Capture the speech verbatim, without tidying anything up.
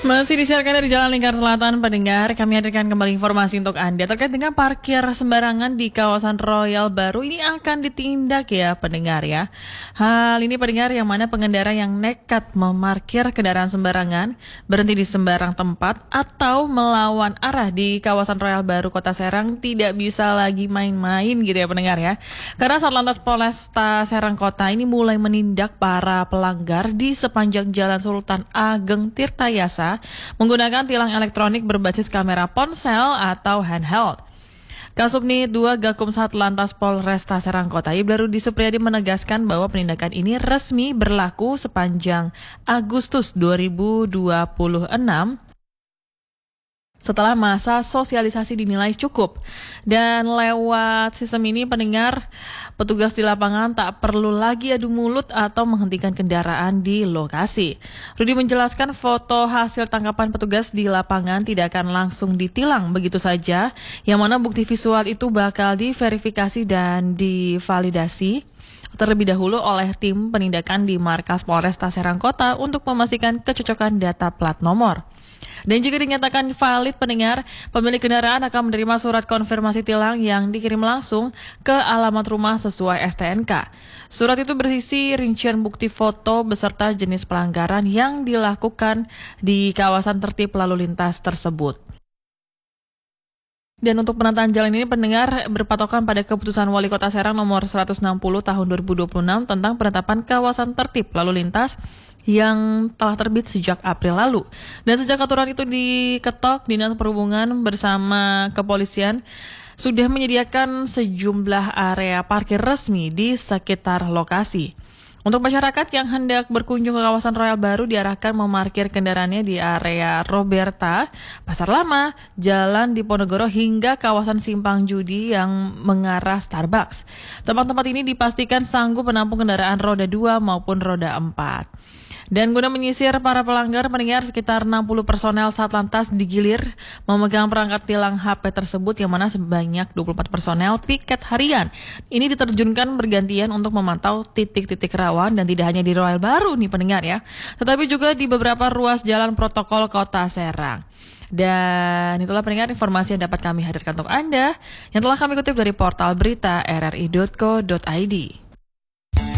Masih disiarkan dari Jalan Lingkar Selatan, pendengar. Kami hadirkan kembali informasi untuk Anda terkait dengan parkir sembarangan di kawasan Royal Baru. Ini akan ditindak ya, pendengar ya. Hal ini pendengar yang mana pengendara yang nekat memarkir kendaraan sembarangan, berhenti di sembarang tempat, atau melawan arah di kawasan Royal Baru, Kota Serang tidak bisa lagi main-main gitu ya, pendengar ya. Karena Satlantas Polresta Serang Kota ini mulai menindak para pelanggar di sepanjang Jalan Sultan Ageng Tirtayasa menggunakan tilang elektronik berbasis kamera ponsel atau handheld. Kasubnit dua Gakum Satlantas Polresta Serang Kota Iblarudi Supriyadi menegaskan bahwa penindakan ini resmi berlaku sepanjang Agustus dua ribu dua puluh enam setelah masa sosialisasi dinilai cukup. Dan lewat sistem ini pendengar, petugas di lapangan tak perlu lagi adu mulut atau menghentikan kendaraan di lokasi. Rudi menjelaskan foto hasil tangkapan petugas di lapangan tidak akan langsung ditilang begitu saja, yang mana bukti visual itu bakal diverifikasi dan divalidasi terlebih dahulu oleh tim penindakan di Markas Polresta Serang Kota untuk memastikan kecocokan data plat nomor. Dan jika dinyatakan valid pendengar, pemilik kendaraan akan menerima surat konfirmasi tilang yang dikirim langsung ke alamat rumah sesuai S T N K. Surat itu berisi rincian bukti foto beserta jenis pelanggaran yang dilakukan di kawasan tertib lalu lintas tersebut. Dan untuk penataan jalan ini pendengar berpatokan pada keputusan Wali Kota Serang nomor seratus enam puluh tahun dua ribu dua puluh enam tentang penetapan kawasan tertib lalu lintas yang telah terbit sejak April lalu. Dan sejak aturan itu diketok, Dinas Perhubungan bersama kepolisian sudah menyediakan sejumlah area parkir resmi di sekitar lokasi. Untuk masyarakat yang hendak berkunjung ke kawasan Royal Baru diarahkan memarkir kendaraannya di area Roberta, Pasar Lama, Jalan Diponegoro hingga kawasan Simpang Judi yang mengarah Starbucks. Tempat-tempat ini dipastikan sanggup menampung kendaraan roda dua maupun roda empat. Dan guna menyisir para pelanggar, pendengar sekitar enam puluh personel Satlantas digilir memegang perangkat tilang H P tersebut, yang mana sebanyak dua puluh empat personel piket harian ini diterjunkan bergantian untuk memantau titik-titik rawan, dan tidak hanya di Royal Baru nih pendengar ya, tetapi juga di beberapa ruas jalan protokol Kota Serang. Dan itulah pendengar informasi yang dapat kami hadirkan untuk Anda yang telah kami kutip dari portal berita r r i dot co dot i d.